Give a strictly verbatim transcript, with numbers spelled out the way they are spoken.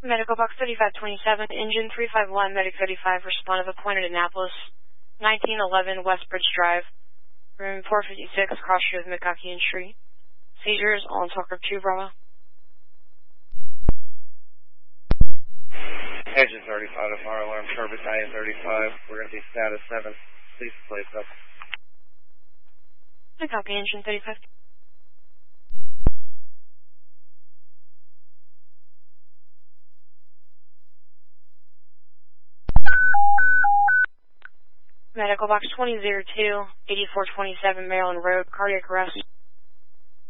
Medical Box thirty-five twenty-seven, Engine three five one, Medic thirty-five, responded appointed Annapolis, nineteen eleven Westbridge Drive, room four fifty-six, cross street of McGuckian Street. Seizures on Talker two, Bravo. Engine thirty-five to fire alarm, Star Battalion thirty-five. We're going to be status seven. Please place up. I copy, Engine thirty-five. Medical Box twenty oh two, eighty-four twenty-seven Maryland Road, cardiac arrest.